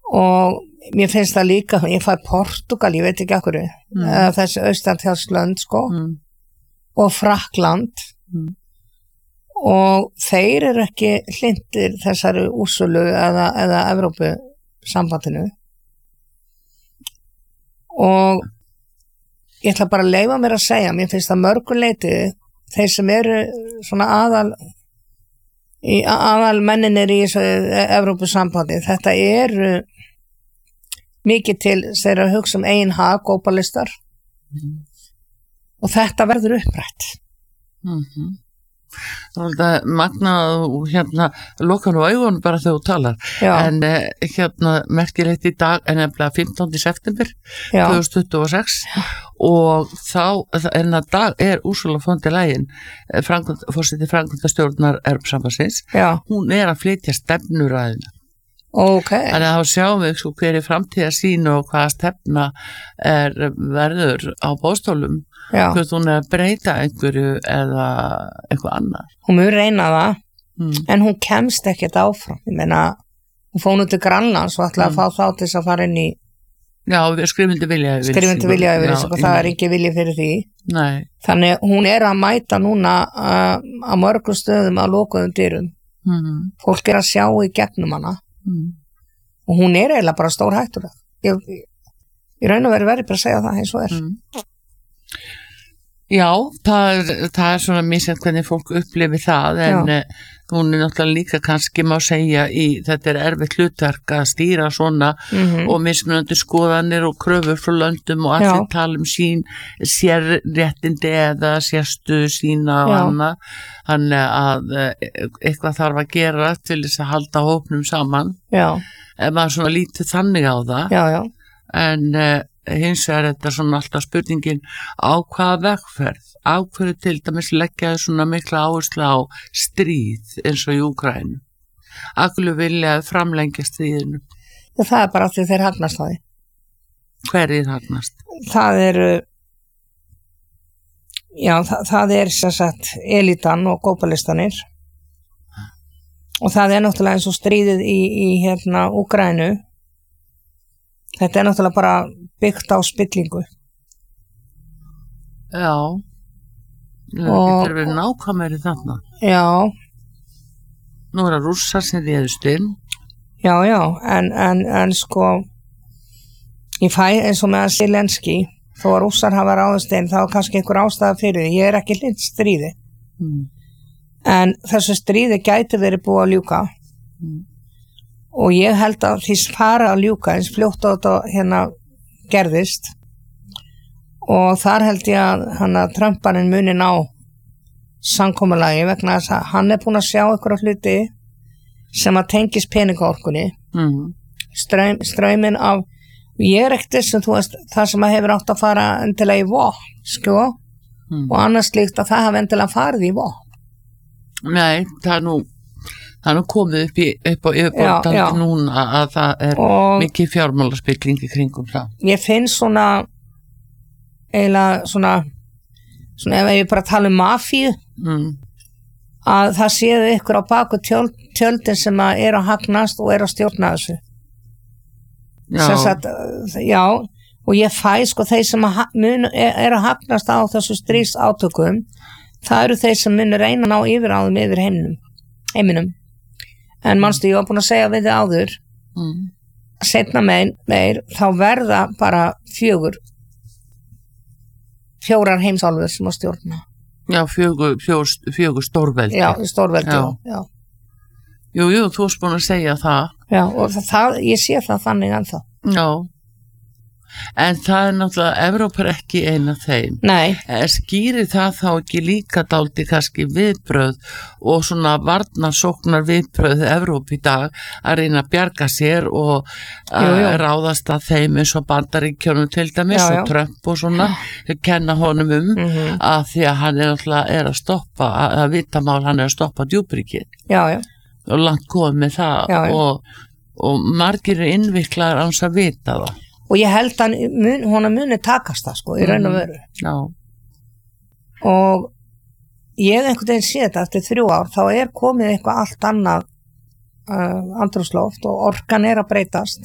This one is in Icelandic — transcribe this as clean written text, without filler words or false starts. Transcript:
og mér finnst það líka, ég fæ Portugal, ég veit ekki af hverju, þessi austantilslönd sko, og Frakkland, og þeir eru ekki hlindir þessari Úrsulu eða Evrópu sambandinu, og ég ætla bara að leyfa mér að segja, mér finnst það mörguleiti, þeir sem eru svona aðal menninir í þessu Evrópu sambandi, þetta eru mikið til þeirra hugsa eigin hag, globalistar, og þetta verður upprætt. Það er magnað og lokar nú augun bara þegar þú talar. Já. En merkilegt í dag er nefnilega 15. september 2026 og en að dag er Ursula von der Leyen forseti framkvæmdastjórnar Evrópusambandsins. Hún er að flytja stefnuræðina. Okay. Þannig að þá sjáum við hver framtíðarsýn og hvaða stefna verður á boðstólum, hvort hún er að breyta einhverju eða eitthvað annað. Hún mun reyna það, en hún kemst ekkert áfram. Ég meina, hún fór nú til Grænlands og ætlaði að fá þá til þess að fara inn í skrifindi viljayfirlýsingu og það er ekki vilji fyrir því. Nei. Þannig hún er að mæta núna á mörgum stöðum að lokuðum dyrum. Fólk er að sjá í gegnum hana. Og hún er eiginlega bara stór hættuleg. Ég raun og verið bara að segja það eins og er. Já, það er svona misjænt hvernig fólk upplifi það, en hún er náttúrulega líka kannski má segja þetta er erfitt hlutverk að stýra svona og mismunandi skoðanir og kröfur frá löndum og allir tala sín sérréttindi eða sérstuðu sína og annað, þannig að eitthvað þarf að gera til þess að halda hópnum saman. Ef maður svona lítið þannig á það. En hins vegar þetta svona alltaf spurningin á hvaða vegferð, á hverju til dæmis leggja svona mikla áherslu á stríð eins og í Úkraínu. Akkurlu vilja framlengja stríðinu. Það er bara því þeir hagnast á því. Hverjir hagnast? Það eru það er sem sagt elitan og globalistanir og það er náttúrulega eins og stríðið í Úkraínu. Þetta er náttúrulega bara byggt á spillingu. Já. Getur verið nákvæmari þarna. Já. Nú er það Rússar sem réðust inn. Já, en sko ég fæ eins og með Zelenski, þó að Rússar hafa ráðist inn, þá er kannski einhver ástæða fyrir því. Ég er ekki hlynt stríði. En þessu stríði gæti verið búið að ljúka. Og ég held að því fara að ljúka eins fljótt á þetta gerðist og þar held ég að Trumparinn muni ná samkomulagi vegna þess að hann er búinn að sjá einhverja hluti sem að tengist peningaorkunni ströyminn af ég er ekkert þess að það sem að hefur átt að fara endilega í vopn sko og annars líkt að það hafi endilega farið í vopn. Nei, það er nú komið upp á yfirborðið núna að það er mikið fjármálaspilling í kringum það. Ég finn eiginlega svona ef ég bara tala mafíu að það séu ykkur á baku tjöldin sem að er að hagnast og er að stjórna þessu. Og ég fæ sko þeir sem er að hagnast á þessu stríðsátökum, það eru þeir sem munu reyna að ná yfiráðum yfir heiminum. En manstu, ég var búin að segja við þið áður seinna meir þá verða bara fjórar heimsálfur sem að stjórna. Já, fjögur stórveldi. Já, stórveldi, já. Jú, þú varst búin að segja það. Já, og ég sé það þannig ennþá. Já. En það er náttúrulega Evrópa er ekki eina þeim. Nei. Skýrir það þá ekki líka dálítið kannski viðbrögð og svona varnarsóknar viðbrögð Evrópu í dag að reyna að bjarga sér og ráðast að þeim eins og Bandaríkjunum til dæmis og Trump og svona kenna honum að því að hann er náttúrulega að stoppa að vitamál hann er að stoppa djúpríkið. Já. Og langt komið með það og margir er innviklaðar án þess að vita það. Og ég held að hún muni takast það sko, í raun og veru. Já. Og ég einhvern veginn sé þetta eftir 3 ár, þá er komið eitthvað allt annað andrúmsloft og orkan er að breytast.